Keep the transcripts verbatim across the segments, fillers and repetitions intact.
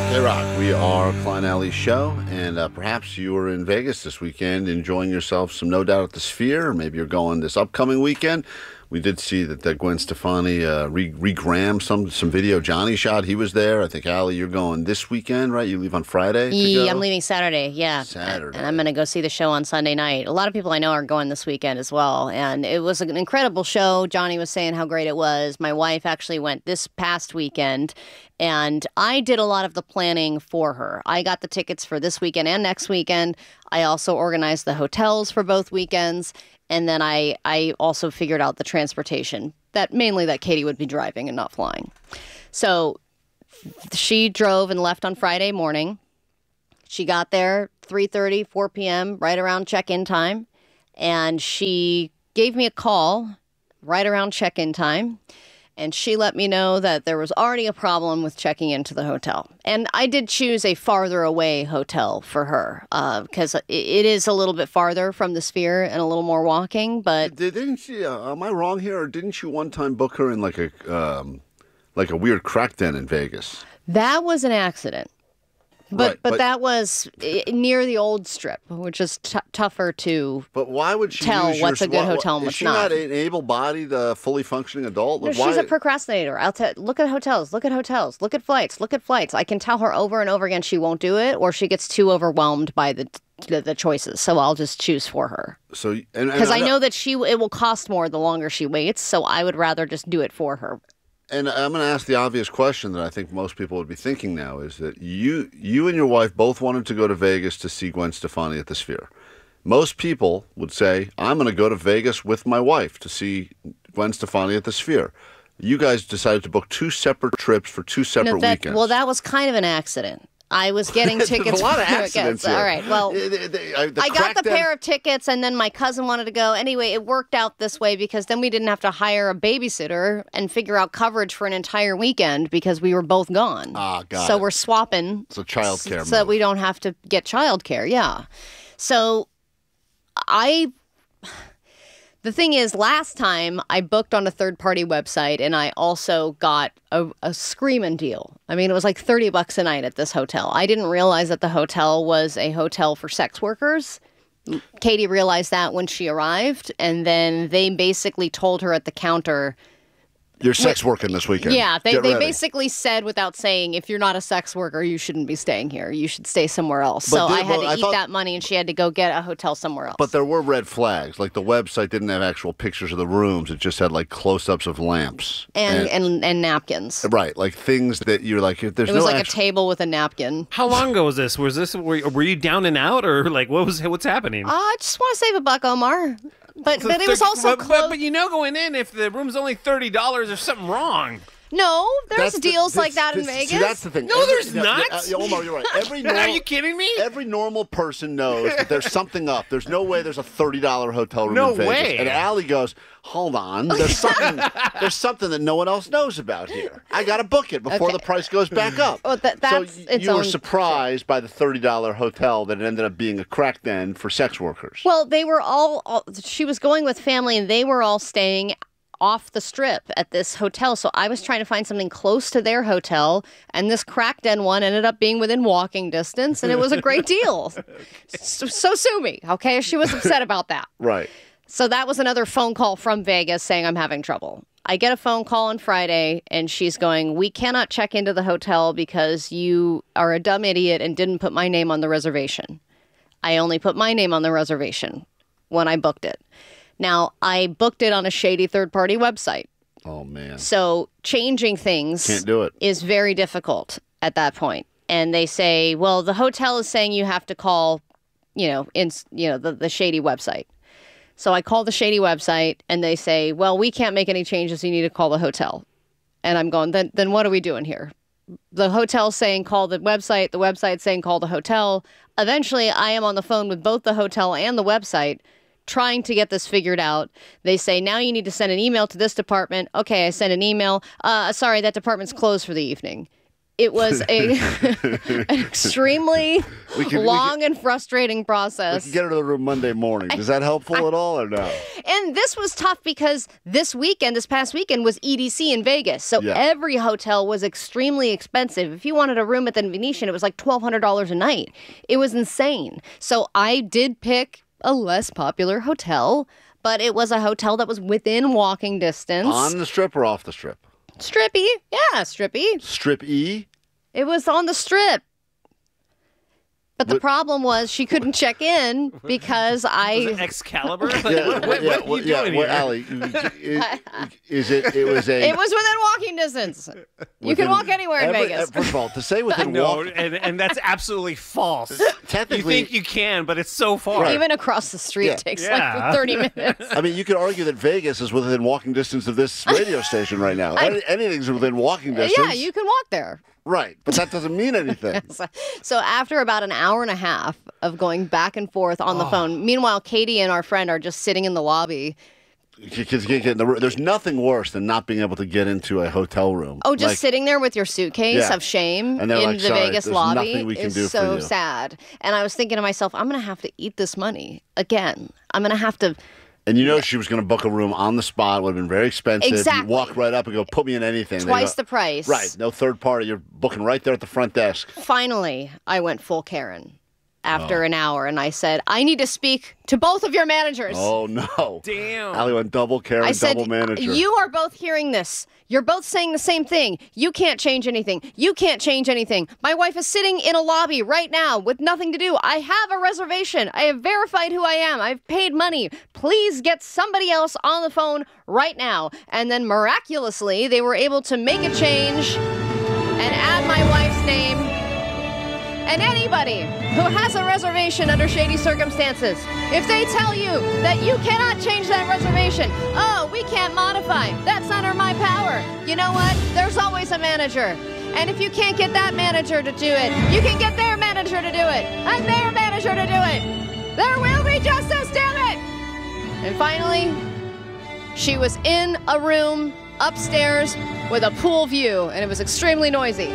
K-Rock, we are Klein Alley Show, and uh, perhaps you were in Vegas this weekend enjoying yourself some No Doubt at the Sphere, or maybe you're going this upcoming weekend. We did see that, that Gwen Stefani uh, re- regrammed some, some video Johnny shot. He was there. I think, Allie, you're going this weekend, right? You leave on Friday to Yeah, go? I'm leaving Saturday, yeah. Saturday. And I'm going to go see the show on Sunday night. A lot of people I know are going this weekend as well. And it was an incredible show. Johnny was saying how great it was. My wife actually went this past weekend, and I did a lot of the planning for her. I got the tickets for this weekend and next weekend. I also organized the hotels for both weekends. And then I, I also figured out the transportation, that mainly that Katie would be driving and not flying. So she drove and left on Friday morning. She got there three thirty, four p.m., right around check-in time. And she gave me a call right around check-in time. And she let me know that there was already a problem with checking into the hotel. And I did choose a farther away hotel for her because uh, it is a little bit farther from the Sphere and a little more walking. But Did, didn't she? Uh, am I wrong here, or didn't you one time book her in like a um, like a weird crack den in Vegas? that was an accident. But, Right, but but- that was eh, near the old Strip, which is t- tougher to. But why would she Tell use what's your, a good why- hotel and Is what's she not. not an able-bodied, uh, fully functioning adult? No, Like, she's why- a procrastinator. I'll tell. Look at hotels. Look at hotels. Look at flights. Look at flights. I can tell her over and over again she won't do it, or she gets too overwhelmed by the the, the choices. So I'll just choose for her So and- and because I know that she it will cost more the longer she waits. So I would rather just do it for her. And I'm going to ask the obvious question that I think most people would be thinking now is that you you and your wife both wanted to go to Vegas to see Gwen Stefani at the Sphere. Most people would say, I'm going to go to Vegas with my wife to see Gwen Stefani at the Sphere. You guys decided to book two separate trips for two separate No, that, weekends. well, that was kind of an accident. I was getting There's tickets. a lot of for- accidents All here. right. Well, Uh, the- the- uh, the I got the crackdown- pair of tickets, and then my cousin wanted to go. Anyway, it worked out this way because then we didn't have to hire a babysitter and figure out coverage for an entire weekend because we were both gone. Ah, got so it. we're swapping. It's a childcare so that move. we don't have to get childcare. Yeah. So I. The thing is, last time I booked on a third-party website, and I also got a, a screaming deal. I mean, it was like thirty bucks a night at this hotel. I didn't realize that the hotel was a hotel for sex workers. Katie realized that when she arrived, and then they basically told her at the counter, You're sex working this weekend. yeah, they, Get they ready. basically said without saying, if you're not a sex worker, you shouldn't be staying here. You should stay somewhere else. But so did- I had but to I eat thought- that money, and she had to go get a hotel somewhere else. But there were red flags. Like the website didn't have actual pictures of the rooms. It just had like close-ups of lamps. and, and, and napkins. Right, like things that you're like, if there's It was no like actu- a table with a napkin. How long ago was this? Was this were, were you down and out, or like what was what's happening? Uh, I just want to save a buck, Omar. But but it was Thir- also but, close. but, but you know, going in, if the room's only thirty dollars, there's something wrong. No, there's That's the- deals like this- that in this- Vegas. See, that's the thing. No, Every- there's yeah, not. yeah, uh, Omar, you're right. Every Are normal, you kidding me? Every normal person knows that there's something up. There's no way there's a thirty dollar hotel room No in Vegas. way. And Allie goes, hold on. There's something There's something that no one else knows about here. I got to book it before Okay. the price goes back up. Well, that- that's so y- its you were own- surprised by the thirty dollar hotel that it ended up being a crack den for sex workers. Well, they were all, all. She was going with family, and they were all staying off the strip at this hotel. So I was trying to find something close to their hotel, and this crack den one ended up being within walking distance, and it was a great deal. So, so sue me, okay? She was upset about that. Right. So that was another phone call from Vegas saying I'm having trouble. I get a phone call on Friday, and she's going, we cannot check into the hotel because you are a dumb idiot and didn't put my name on the reservation. I only put my name on the reservation when I booked it. Now, I booked it on a shady third-party website. Oh, man. So changing things Can't do it. is very difficult at that point. And they say, well, the hotel is saying you have to call, you know, in, you know, the, the shady website. So I call the shady website, and they say, well, we can't make any changes. You need to call the hotel. And I'm going, then, then what are we doing here? The hotel's saying call the website. The website's saying call the hotel. Eventually, I am on the phone with both the hotel and the website trying to get this figured out. They say, now you need to send an email to this department. Okay, I sent an email. Uh, sorry, that department's closed for the evening. It was a an extremely We can- we long and frustrating We process. can get her to the room Monday morning. Is that helpful at all or no? And this was tough because this weekend, this past weekend, was E D C in Vegas. So Yeah. every hotel was extremely expensive. If you wanted a room at the Venetian, it was like twelve hundred dollars a night. It was insane. So I did pick a less popular hotel, but it was a hotel that was within walking distance. On the strip or off the strip? Strippy. Yeah, strippy. Strip E? It was on the strip. But the What- problem was she couldn't check in because Was I... it Excalibur? Like, Yeah, what, what, yeah, what are you well, yeah, doing well, here? Allie, is, is it? It was a. It was within walking distance. You within- can walk anywhere in every- Vegas. uh, First of all, to say within No, walk, and, and that's absolutely false. You technically, think you can, but it's so far. Right. Even across the street Yeah. takes Yeah. like thirty minutes. I mean, you could argue that Vegas is within walking distance of this radio station right now. Any, anything's within walking distance. Yeah, you can walk there. Right, but that doesn't mean anything. So, so after about an hour and a half of going back and forth on the Oh. phone, meanwhile, Katie and our friend are just sitting in the lobby. Because you can't get in the room. There's nothing worse than not being able to get into a hotel room. Oh, just Like, sitting there with your suitcase Yeah. of shame And in they're like, the "Sorry, Vegas there's lobby nothing we can is do for so you." sad. And I was thinking to myself, I'm going to have to eat this money again. I'm going to have to. And you know she was going to book a room on the spot. It would have been very expensive. Exactly. You walk right up and go, put me in anything. They Twice go, the price. Right, no third party. You're booking right there at the front desk. Finally, I went full Karen after Oh. an hour, and I said, I need to speak to both of your managers. Oh, no. Damn. Allie went double Karen, I said, double manager. you are both hearing this. You're both saying the same thing. You can't change anything. You can't change anything. My wife is sitting in a lobby right now with nothing to do. I have a reservation. I have verified who I am. I've paid money. Please get somebody else on the phone right now. And then miraculously, they were able to make a change and add my wife's name. And anybody who has a reservation under shady circumstances, if they tell you that you cannot change that reservation, oh, we can't modify, that's under my power, you know what? There's always a manager. And if you can't get that manager to do it, you can get their manager to do it, and their manager to do it. There will be justice, damn it! And finally, she was in a room upstairs with a pool view, and it was extremely noisy.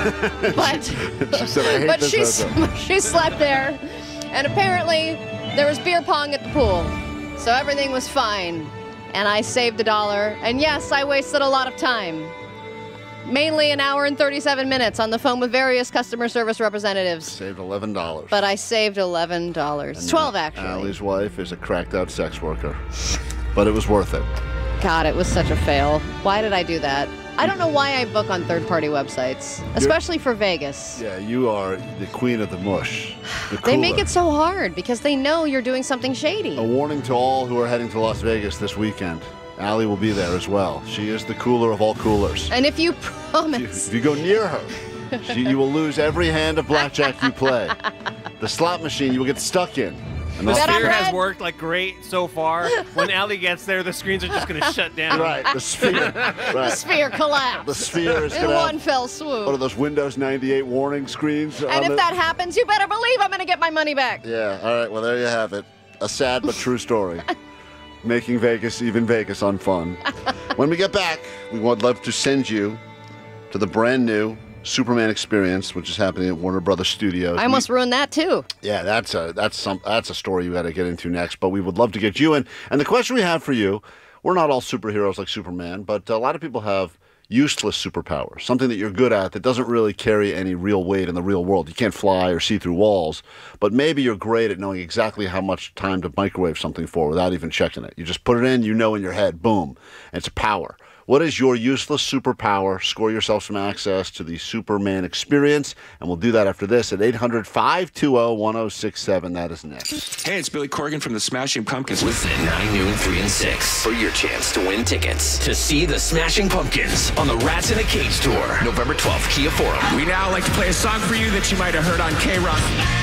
But She said, I hate but this she hotel. she slept there, and apparently there was beer pong at the pool, so everything was fine. And I saved a dollar, and yes, I wasted a lot of time. Mainly an hour and thirty-seven minutes on the phone with various customer service representatives. Saved eleven dollars. But I saved eleven dollars. twelve, actually. Allie's wife is a cracked out sex worker. But it was worth it. God, it was such a fail. Why did I do that? I don't know why I book on third-party websites, especially for Vegas. Yeah, you are the queen of the mush. The They make cooler. it so hard because they know you're doing something shady. A warning to all who are heading to Las Vegas this weekend. Allie will be there as well. She is the cooler of all coolers. And if you If promise, if you go near her, she, you will lose every hand of blackjack you play. The slot machine you will get stuck in. And The all- Bet on sphere has red. worked like great so far. When Allie gets there, the screens are just going to shut down. Right, the sphere. Right. sphere collapse The sphere is in going to one have fell one of swoop. those Windows ninety-eight warning screens. And on if the- that happens, you better believe I'm going to get my money back. Yeah, all right, well, there you have it. A sad but true story. Making Vegas even Vegas on fun. When we get back, we would love to send you to the brand new Superman Experience, which is happening at Warner Brothers Studios. I almost ruined that too. Yeah, that's a that's some that's a story you got to get into next. But we would love to get you in. And the question we have for you: we're not all superheroes like Superman, but a lot of people have useless superpowers, something that you're good at that doesn't really carry any real weight in the real world. You can't fly or see through walls, but maybe you're great at knowing exactly how much time to microwave something for without even checking it. You just put it in, you know in your head, boom, and it's a power. What is your useless superpower? Score yourself some access to the Superman Experience, and we'll do that after this at eight hundred, five two zero, one zero six seven. That is next. Hey, it's Billy Corgan from the Smashing Pumpkins. Listen nine, noon, three, and six for your chance to win tickets to see the Smashing Pumpkins on the Rats in a Cage tour, November twelfth, Kia Forum. We now like to play a song for you that you might have heard on K-Rock.